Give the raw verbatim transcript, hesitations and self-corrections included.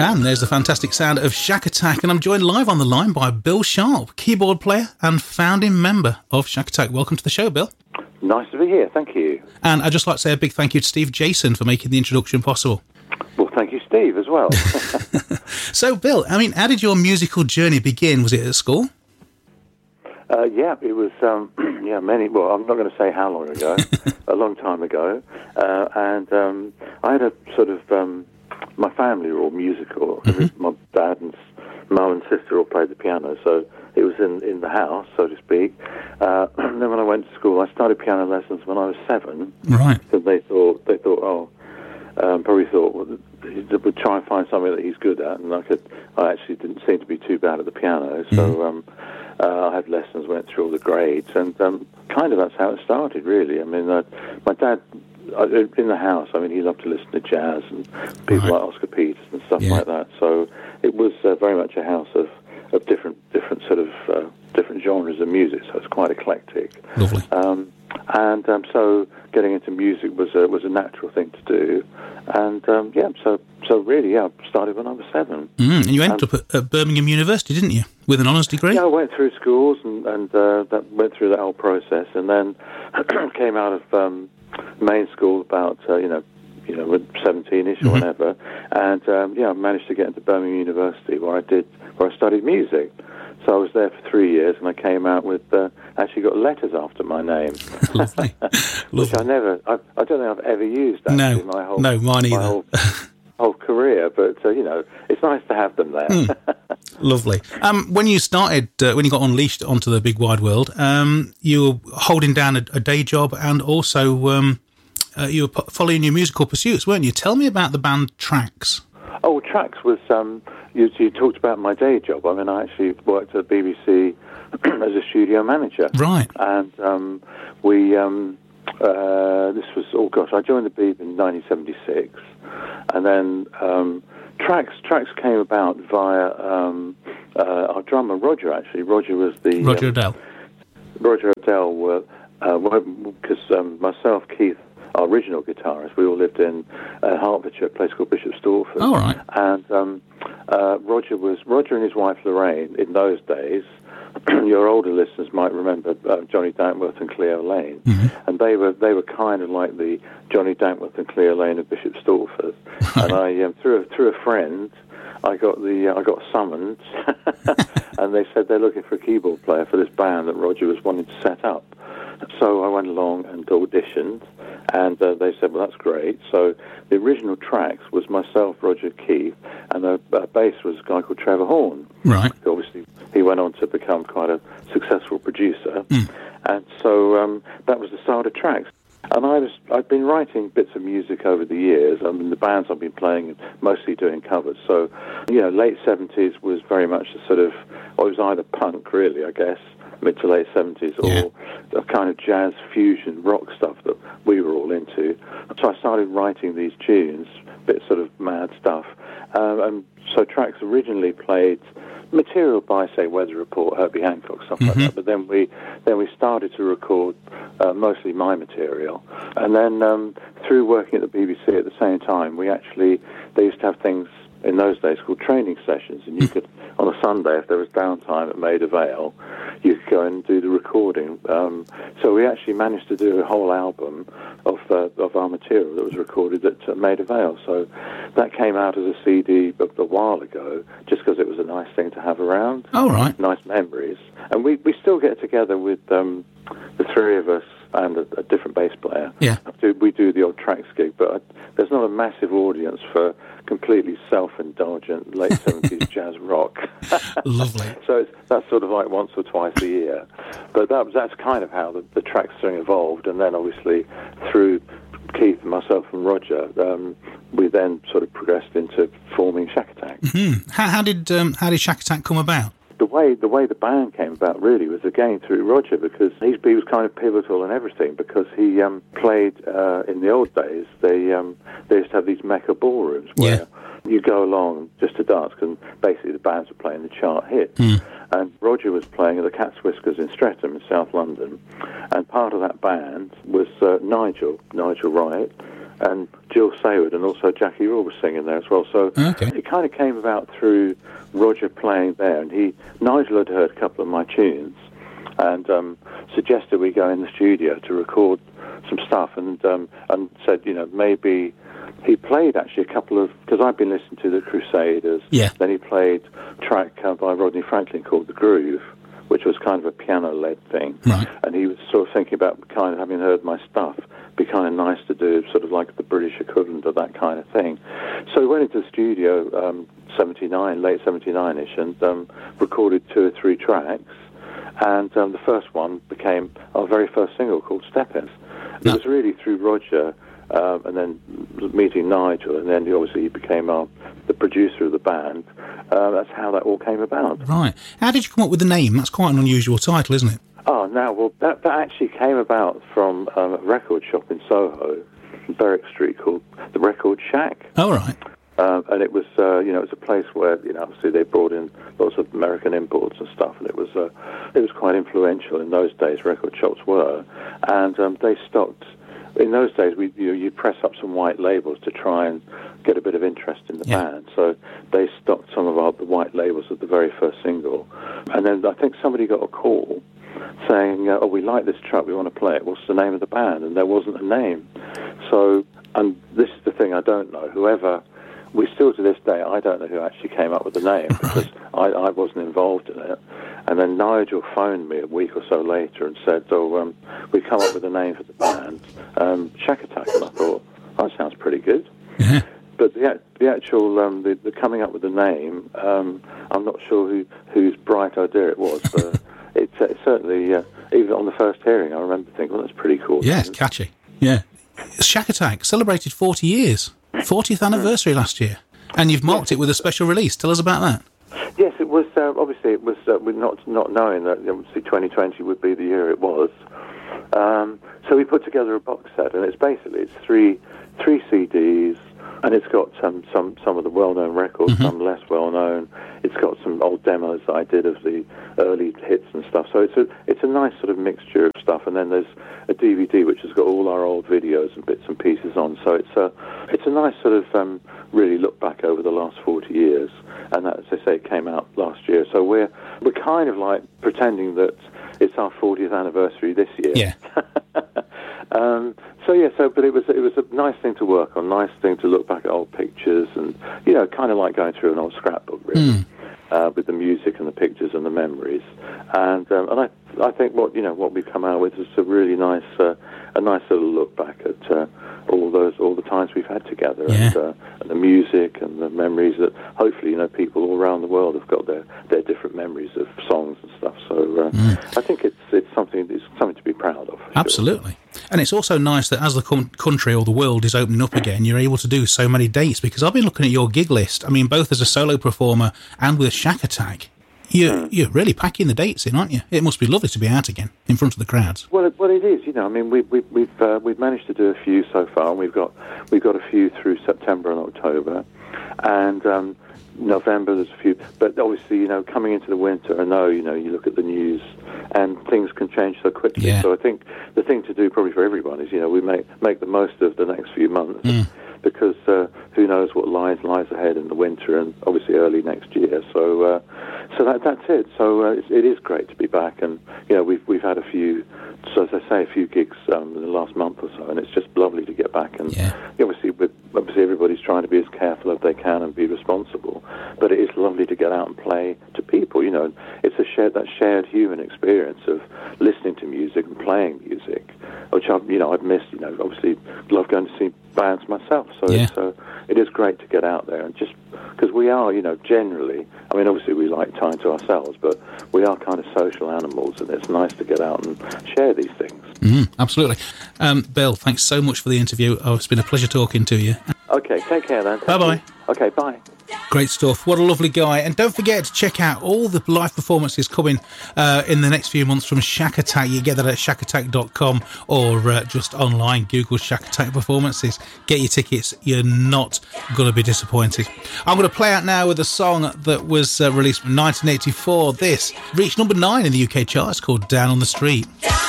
And there's the fantastic sound of Shack Attack, and I'm joined live on the line by Bill Sharp, keyboard player and founding member of Shack Attack. Welcome to the show, Bill. Nice to be here, thank you. And I'd just like to say a big thank you to Steve Jason for making the introduction possible. Well, thank you, Steve, as well. So, Bill, I mean, how did your musical journey begin? Was it at school? Uh, yeah, it was, um, yeah, many, well, I'm not going to say how long ago, a long time ago, uh, and um, I had a sort of, um, my family were all musical. Mm-hmm. My dad and mum and sister all played the piano, so it was in, in the house, so to speak. Uh, and then when I went to school, I started piano lessons when I was seven. Right. So they thought, they thought, oh, um, probably thought, well, they would try and find something that he's good at, and I could, I actually didn't seem to be too bad at the piano, so mm. um, uh, I had lessons, went through all the grades, and um, kind of that's how it started, really. I mean, uh, my dad, uh, in the house, I mean, he loved to listen to jazz and people right. like Oscar Peters and stuff yeah. like that, so it was uh, very much a house of, of different different sort of uh, different genres of music, so it's quite eclectic. Lovely. Um, and um, so getting into music was a, was a natural thing to do, and um, yeah, so so really, yeah, I started when I was seven. Mm, and you ended um, up at, at Birmingham University, didn't you, with an honours degree? Yeah, I went through schools and, and uh, that went through that whole process, and then came out of um, main school about uh, you know. you know, seventeen-ish or mm-hmm. whatever, and um, yeah, I managed to get into Birmingham University where I did, where I studied music. So I was there for three years, and I came out with, uh, actually got letters after my name. Lovely. Which I never, I, I don't think I've ever used, actually, no, my whole, no, mine either. My whole, whole career, but, uh, you know, it's nice to have them there. Mm. Lovely. Um, when you started, uh, when you got unleashed onto the big wide world, um, you were holding down a, a day job and also um, uh, you were following your musical pursuits, weren't you? Tell me about the band Trax. Oh, Trax was, um, you, you talked about my day job. I mean, I actually worked at B B C as a studio manager. Right. And um, we, um, uh, this was, oh gosh, I joined the B B C in nineteen seventy-six. And then um, Trax, Trax came about via um, uh, our drummer, Roger, actually. Roger was the... Roger um, Adele. Roger Adele, were, uh, because um, myself, Keith, our original guitarist, we all lived in uh, Hertfordshire, a place called Bishop Stortford. Oh, right. And um, uh, Roger was Roger and his wife Lorraine. In those days, your older listeners might remember uh, Johnny Dankworth and Cleo Lane, mm-hmm. and they were they were kind of like the Johnny Dankworth and Cleo Lane of Bishop Stortford. Right. And I um, through a, through a friend, I got the uh, I got summoned, and they said they're looking for a keyboard player for this band that Roger was wanting to set up. So I went along and auditioned, and uh, they said, well, that's great. So the original Trax was myself, Roger, Keith, and the uh, bass was a guy called Trevor Horn. Right. Obviously, he went on to become quite a successful producer. Mm. And so um, that was the start of Trax. And I was, I've been writing bits of music over the years. I mean, the bands I've been playing, mostly doing covers. So, you know, late seventies was very much the sort of, well, it was either punk, really, I guess, mid to late seventies, or yeah. the kind of jazz fusion rock stuff that we were all into. So I started writing these tunes, a bit sort of mad stuff. Um, and so Trax originally played material by, say, Weather Report, Herbie Hancock, stuff mm-hmm. like that. But then we then we started to record uh, mostly my material. And then um, through working at the B B C at the same time, we actually, they used to have things in those days called training sessions, and you could, on a Sunday, if there was downtime at Maida Vale, you could go and do the recording. Um, so we actually managed to do a whole album of uh, of our material that was recorded at uh, Maida Vale. So that came out as a C D a, a while ago, just because it was a nice thing to have around. Oh, right. Nice memories. And we, we still get together with um, the three of us and a, a different bass player. Yeah. We do the odd Trax gig, but I, there's not a massive audience for completely self-indulgent late seventies jazz rock. Lovely. So it's, that's sort of like once or twice a year. But that was, that's kind of how the, the Trax thing evolved. And then obviously through Keith, myself and Roger, um, we then sort of progressed into forming Shack Attack. Mm-hmm. How, how did um, how did Shack Attack come about? The way the way the band came about really was again through Roger, because he, he was kind of pivotal in everything, because he um, played uh, in the old days. They um, they used to have these Mecca ballrooms where yeah. you go along just to dance, because basically the bands were playing the chart hits. Mm. And Roger was playing at the Cat's Whiskers in Streatham in South London, and part of that band was uh, Nigel, Nigel Wright, and Jill Sayward, and also Jackie Raw was singing there as well. So okay. it kind of came about through Roger playing there, and he Nigel had heard a couple of my tunes, and um, suggested we go in the studio to record some stuff, and um, and said, you know, maybe he played actually a couple of, because I've been listening to the Crusaders. Yeah. Then he played a track uh, by Rodney Franklin called The Groove, which was kind of a piano-led thing. Right. And he was sort of thinking about kind of having heard my stuff, it'd be kind of nice to do sort of like the British equivalent of that kind of thing. So we went into the studio, um, seventy-nine, late seventy-nine-ish, and um, recorded two or three tracks. And um, the first one became our very first single called Step-In. It No. was really through Roger, uh, and then meeting Nigel, and then obviously he became our, the producer of the band. Uh, that's how that all came about. Right. How did you come up with the name? That's quite an unusual title, isn't it? Oh, now, well, that, that actually came about from um, a record shop in Soho, Berwick Street, called the Record Shack. Oh, right. Um, and it was, uh, you know, it was a place where, you know, obviously they brought in lots of American imports and stuff, and it was, uh, it was quite influential in those days. Record shops were, and um, they stocked. In those days, we you, you press up some white labels to try and get a bit of interest in the Yeah. band. So they stocked some of our the white labels of the very first single, and then I think somebody got a call saying, uh, "Oh, we like this track, we want to play it. What's the name of the band?" And there wasn't a name. So, and this is the thing I don't know. Whoever. We still, to this day, I don't know who actually came up with the name because I, I wasn't involved in it. And then Nigel phoned me a week or so later and said, oh, um, we come up with a name for the band, um, Shack Attack. And I thought, oh, that sounds pretty good. Yeah. But the, the actual, um, the, the coming up with the name, um, I'm not sure who whose bright idea it was, but it, uh, it certainly, uh, even on the first hearing, I remember thinking, well, that's pretty cool. Yeah, it's catchy. Yeah. Shack Attack celebrated forty years. fortieth anniversary last year. And you've marked it with a special release. Tell us about that. Yes, it was, uh, obviously, it was, uh, with not not knowing that obviously twenty twenty would be the year it was. Um, so we put together a box set, and it's basically, it's three three C Ds, and it's got some, some, some of the well-known records, mm-hmm. some less well-known. It's got some old demos that I did of the early hits and stuff. So it's a, it's a nice sort of mixture of stuff, and then there's a D V D which has got all our old videos and bits and pieces on. So it's a, it's a nice sort of um, really look back over the last forty years, and that, as I say, it came out last year. So we're we're kind of like pretending that it's our fortieth anniversary this year. Yeah. um, so yeah, so but it was it was a nice thing to work on, nice thing to look back at old pictures, and you know, kind of like going through an old scrapbook, really. Mm. Uh, with the music and the pictures and the memories, and um, and I I think what you know what we've come out with is a really nice uh, a nice little look back at uh, all those all the times we've had together, yeah. and, uh, and the music and the memories that hopefully you know people all around the world have got their, their different memories of songs and stuff. So uh, mm. I think it's it's something it's something to be proud of. Absolutely. Sure. And it's also nice that as the com- country or the world is opening up again, you're able to do so many dates, because I've been looking at your gig list. I mean, both as a solo performer and with Shack Attack, you're, you're really packing the dates in, aren't you? It must be lovely to be out again in front of the crowds. Well, it, well, it is. You know, I mean, we, we, we've uh, we've managed to do a few so far, and we've got we've got a few through September and October, and um, November there's a few. But obviously, you know, coming into the winter, I know, you know, you look at the news, and things can change so quickly. Yeah. So I think the thing to do probably for everyone is, you know, we make make the most of the next few months. Mm. Because uh, who knows what lies lies ahead in the winter and obviously early next year. So, uh, so that that's it. So uh, it's, it is great to be back, and you know we've we've had a few, so as I say, a few gigs um, in the last month or so, and it's just lovely to get back. And yeah. obviously, with, obviously everybody's trying to be as careful as they can and be responsible, but it is lovely to get out and play to people. You know, it's a shared that shared human experience of listening to music and playing music, which I've you know I've missed. You know, obviously love going to see bands myself, so yeah. it's, uh, it is great to get out there, and just because we are, you know, generally, I mean, obviously we like time to ourselves, but we are kind of social animals, and it's nice to get out and share these things. Mm, absolutely. Um, Bill, thanks so much for the interview. Oh, it's been a pleasure talking to you. Okay, take care then. Bye-bye. Okay, bye. Great stuff. What a lovely guy. And don't forget to check out all the live performances coming uh, in the next few months from Shack Attack. You get that at shack attack dot com or uh, just online. Google Shack Attack performances. Get your tickets. You're not going to be disappointed. I'm going to play out now with a song that was uh, released in nineteen eighty-four. This reached number nine in the U K charts, called Down on the Street.